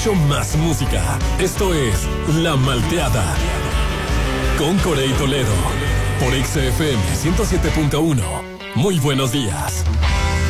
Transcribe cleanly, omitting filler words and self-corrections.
mucho más música. Esto es La Malteada con Corey Toledo por XFM 107.1. Muy buenos días.